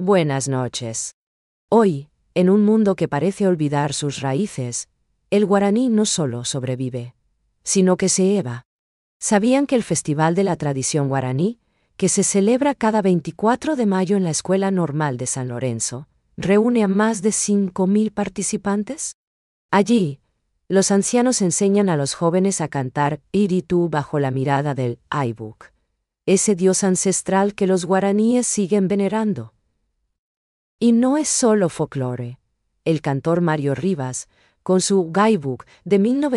Buenas noches. Hoy, en un mundo que parece olvidar sus raíces, el guaraní no solo sobrevive, sino que se eleva. ¿Sabían que el Festival de la Tradición Guaraní, que se celebra cada 24 de mayo en la Escuela Normal de San Lorenzo, reúne a más de 5.000 participantes? Allí, los ancianos enseñan a los jóvenes a cantar Piritu bajo la mirada del Aibuk, ese dios ancestral que los guaraníes siguen venerando. Y no es solo folclore. El cantor Mario Rivas, con su Gaibuk de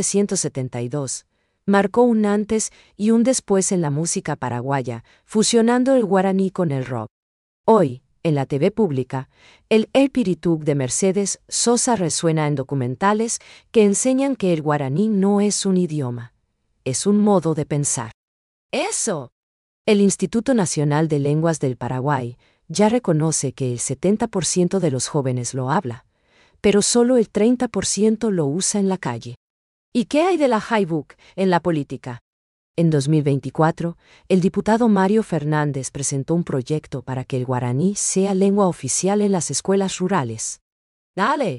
1972, marcó un antes y un después en la música paraguaya, fusionando el guaraní con el rock. Hoy, en la TV pública, el Pirituk de Mercedes Sosa resuena en documentales que enseñan que el guaraní no es un idioma, es un modo de pensar. ¡Eso! El Instituto Nacional de Lenguas del Paraguay ya reconoce que el 70% de los jóvenes lo habla, pero solo el 30% lo usa en la calle. ¿Y qué hay de la Haibuk en la política? En 2024, el diputado Mario Fernández presentó un proyecto para que el guaraní sea lengua oficial en las escuelas rurales. ¡Dale!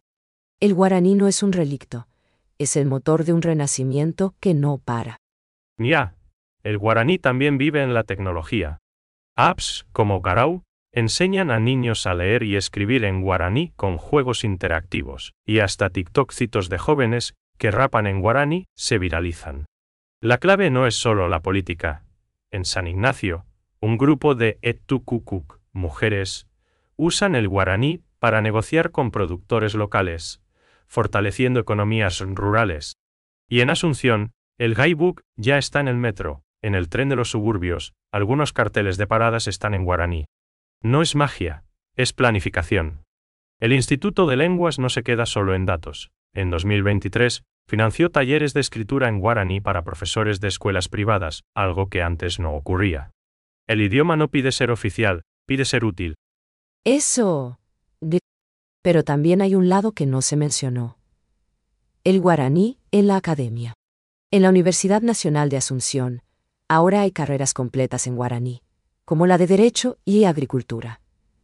El guaraní no es un relicto, es el motor de un renacimiento que no para. Ya, el guaraní también vive en la tecnología. Apps, como Garau, enseñan a niños a leer y escribir en guaraní con juegos interactivos, y hasta TikTokcitos de jóvenes que rapan en guaraní se viralizan. La clave no es solo la política. En San Ignacio, un grupo de Etukukuk, mujeres, usan el guaraní para negociar con productores locales, fortaleciendo economías rurales. Y en Asunción, el Gaibuk ya está en el metro, en el tren de los suburbios, algunos carteles de paradas están en guaraní. No es magia, es planificación. El Instituto de Lenguas no se queda solo en datos. En 2023, financió talleres de escritura en guaraní para profesores de escuelas privadas, algo que antes no ocurría. El idioma no pide ser oficial, pide ser útil. Eso. Pero también hay un lado que no se mencionó. El guaraní en la academia. En la Universidad Nacional de Asunción, ahora hay carreras completas en guaraní, como la de Derecho y Agricultura.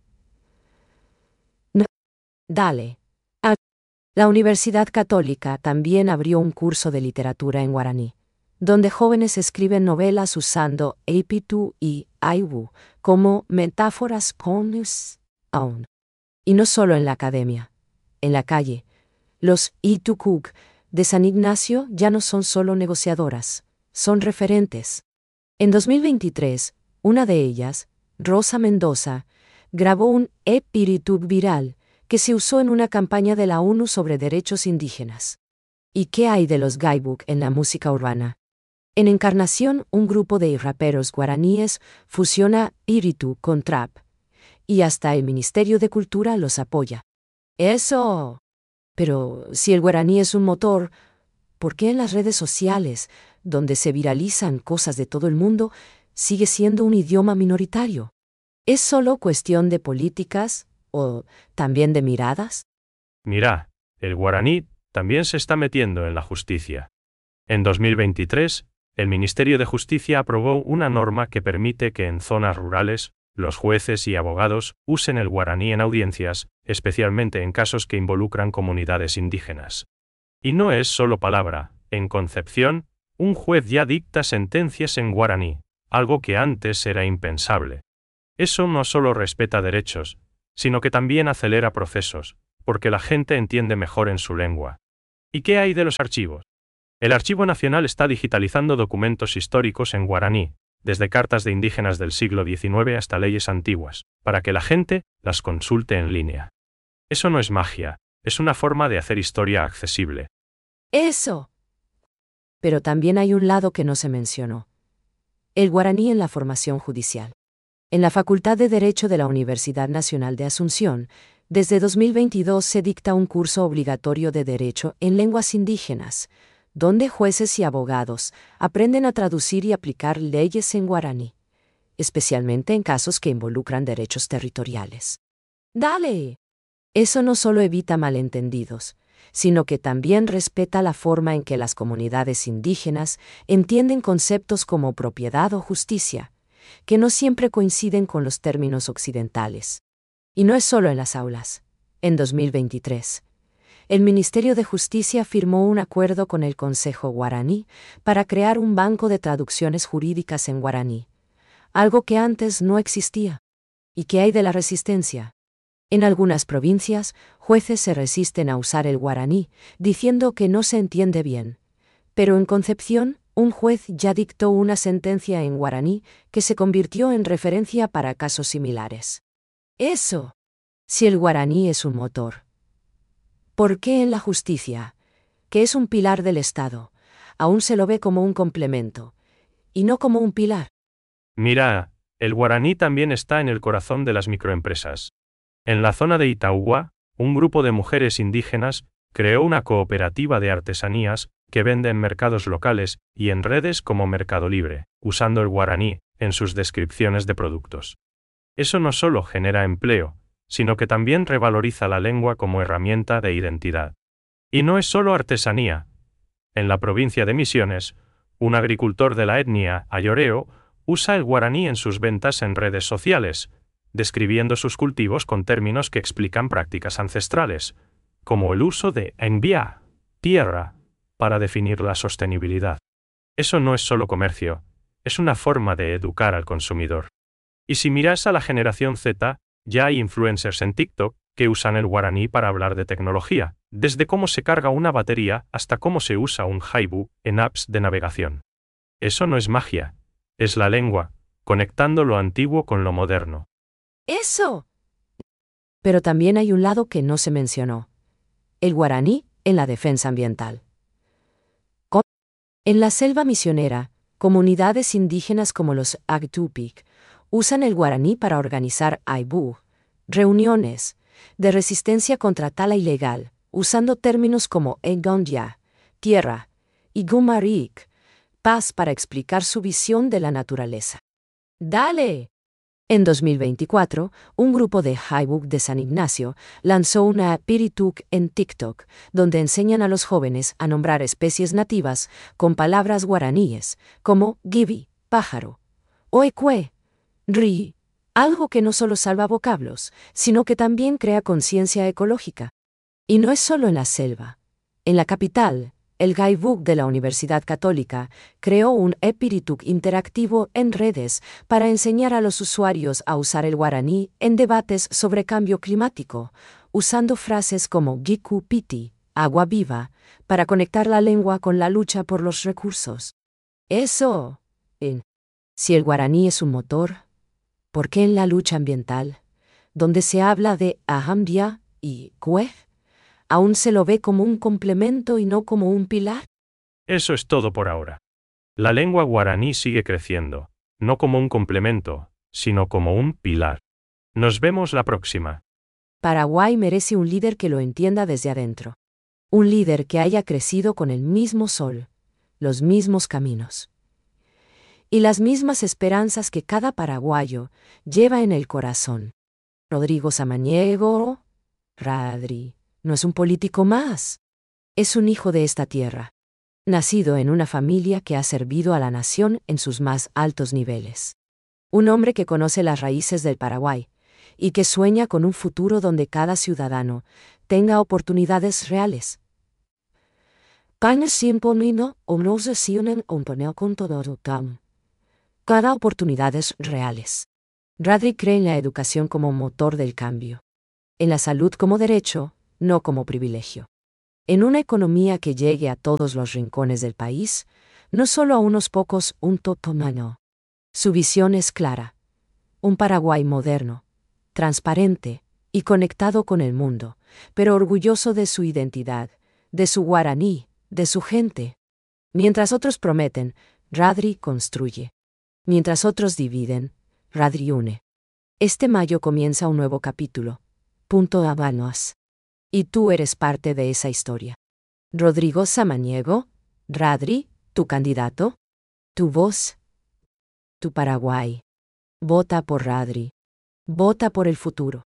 Dale. La Universidad Católica también abrió un curso de literatura en guaraní, donde jóvenes escriben novelas usando Eipitu y Aiwu como metáforas pones aún. Y no solo en la academia, en la calle. Los Itukuk de San Ignacio ya no son solo negociadoras, son referentes. En 2023, una de ellas, Rosa Mendoza, grabó un Pirituk viral que se usó en una campaña de la ONU sobre derechos indígenas. ¿Y qué hay de los Gaibuk en la música urbana? En Encarnación, un grupo de raperos guaraníes fusiona Pirituk con trap, y hasta el Ministerio de Cultura los apoya. ¡Eso! Pero si el guaraní es un motor, ¿por qué en las redes sociales, donde se viralizan cosas de todo el mundo, sigue siendo un idioma minoritario? ¿Es solo cuestión de políticas o también de miradas? Mira, el guaraní también se está metiendo en la justicia. En 2023, el Ministerio de Justicia aprobó una norma que permite que en zonas rurales, los jueces y abogados usen el guaraní en audiencias, especialmente en casos que involucran comunidades indígenas. Y no es solo palabra. En Concepción, un juez ya dicta sentencias en guaraní, algo que antes era impensable. Eso no solo respeta derechos, sino que también acelera procesos, porque la gente entiende mejor en su lengua. ¿Y qué hay de los archivos? El Archivo Nacional está digitalizando documentos históricos en guaraní, desde cartas de indígenas del siglo XIX hasta leyes antiguas, para que la gente las consulte en línea. Eso no es magia, es una forma de hacer historia accesible. ¡Eso! Pero también hay un lado que no se mencionó. El guaraní en la formación judicial. En la Facultad de Derecho de la Universidad Nacional de Asunción, desde 2022 se dicta un curso obligatorio de Derecho en lenguas indígenas, donde jueces y abogados aprenden a traducir y aplicar leyes en guaraní, especialmente en casos que involucran derechos territoriales. ¡Dale! Eso no solo evita malentendidos, sino que también respeta la forma en que las comunidades indígenas entienden conceptos como propiedad o justicia, que no siempre coinciden con los términos occidentales. Y no es solo en las aulas. En 2023, el Ministerio de Justicia firmó un acuerdo con el Consejo Guaraní para crear un banco de traducciones jurídicas en guaraní, algo que antes no existía. ¿Y qué hay de la resistencia? En algunas provincias, jueces se resisten a usar el guaraní, diciendo que no se entiende bien. Pero en Concepción, un juez ya dictó una sentencia en guaraní que se convirtió en referencia para casos similares. Eso. Si el guaraní es un motor, ¿por qué en la justicia, que es un pilar del Estado, aún se lo ve como un complemento, y no como un pilar? Mira, el guaraní también está en el corazón de las microempresas. En la zona de Itauguá, un grupo de mujeres indígenas creó una cooperativa de artesanías que vende en mercados locales y en redes como Mercado Libre, usando el guaraní en sus descripciones de productos. Eso no solo genera empleo, sino que también revaloriza la lengua como herramienta de identidad. Y no es solo artesanía. En la provincia de Misiones, un agricultor de la etnia ayoreo usa el guaraní en sus ventas en redes sociales, describiendo sus cultivos con términos que explican prácticas ancestrales, como el uso de envía, tierra, para definir la sostenibilidad. Eso no es solo comercio, es una forma de educar al consumidor. Y si miras a la generación Z, ya hay influencers en TikTok que usan el guaraní para hablar de tecnología, desde cómo se carga una batería hasta cómo se usa un haiku en apps de navegación. Eso no es magia, es la lengua, conectando lo antiguo con lo moderno. ¡Eso! Pero también hay un lado que no se mencionó. El guaraní en la defensa ambiental. En la selva misionera, comunidades indígenas como los Agtupic usan el guaraní para organizar aibú, reuniones de resistencia contra tala ilegal, usando términos como engondia, tierra, y gumarik, paz para explicar su visión de la naturaleza. ¡Dale! En 2024, un grupo de Haibuk de San Ignacio lanzó una Pirituk en TikTok, donde enseñan a los jóvenes a nombrar especies nativas con palabras guaraníes, como gibi, pájaro, oecue, ri, algo que no solo salva vocablos, sino que también crea conciencia ecológica. Y no es solo en la selva. En la capital, el Gaibuk de la Universidad Católica creó un Epirituk interactivo en redes para enseñar a los usuarios a usar el guaraní en debates sobre cambio climático, usando frases como Giku Piti, agua viva, para conectar la lengua con la lucha por los recursos. Eso. Si el guaraní es un motor, ¿por qué en la lucha ambiental, donde se habla de ahambia y kue, aún se lo ve como un complemento y no como un pilar? Eso es todo por ahora. La lengua guaraní sigue creciendo, no como un complemento, sino como un pilar. Nos vemos la próxima. Paraguay merece un líder que lo entienda desde adentro. Un líder que haya crecido con el mismo sol, los mismos caminos y las mismas esperanzas que cada paraguayo lleva en el corazón. Rodrigo Samaniego, Radri, no es un político más. Es un hijo de esta tierra, nacido en una familia que ha servido a la nación en sus más altos niveles. Un hombre que conoce las raíces del Paraguay y que sueña con un futuro donde cada ciudadano tenga oportunidades reales. Cada oportunidades reales. Radri cree en la educación como motor del cambio. En la salud como derecho, no como privilegio. En una economía que llegue a todos los rincones del país, no solo a unos pocos, un totomano. Su visión es clara. Un Paraguay moderno, transparente y conectado con el mundo, pero orgulloso de su identidad, de su guaraní, de su gente. Mientras otros prometen, Radri construye. Mientras otros dividen, Radri une. Este mayo comienza un nuevo capítulo. Punto Habanos. Y tú eres parte de esa historia. Rodrigo Samaniego, Radri, tu candidato, tu voz, tu Paraguay. Vota por Radri. Vota por el futuro.